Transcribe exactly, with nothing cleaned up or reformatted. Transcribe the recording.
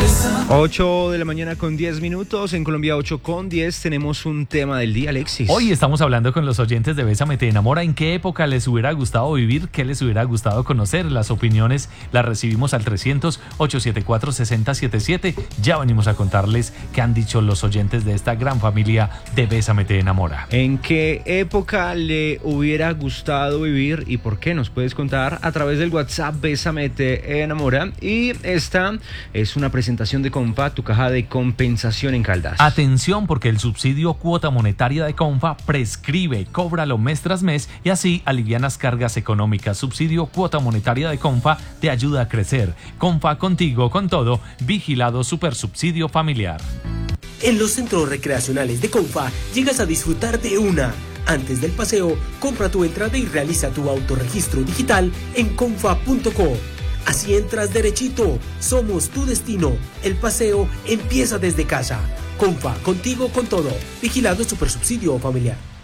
ocho de la mañana con diez minutos, en Colombia ocho con diez, tenemos un tema del día, Alexis. Hoy estamos hablando con los oyentes de Bésame Te Enamora. ¿En qué época les hubiera gustado vivir? ¿Qué les hubiera gustado conocer? Las opiniones las recibimos al trescientos, ochocientos setenta y cuatro, sesenta setenta y siete. Ya venimos a contarles qué han dicho los oyentes de esta gran familia de Bésame Te Enamora. ¿En qué época le hubiera gustado vivir y por qué? Nos puedes contar a través del WhatsApp Bésame Te Enamora. Y esta es una presentación de Comfa, tu caja de compensación en Caldas. Atención, porque el subsidio cuota monetaria de Comfa prescribe, cóbralo mes tras mes y así alivianas cargas económicas. Subsidio cuota monetaria de Comfa te ayuda a crecer. Comfa, contigo, con todo. Vigilado Supersubsidio Familiar. En los centros recreacionales de Comfa llegas a disfrutar de una. Antes del paseo, compra tu entrada y realiza tu autorregistro digital en comfa punto co. Así entras derechito. Somos tu destino. El paseo empieza desde casa. Comfa, contigo con todo. Vigilado Supersubsidio Familiar.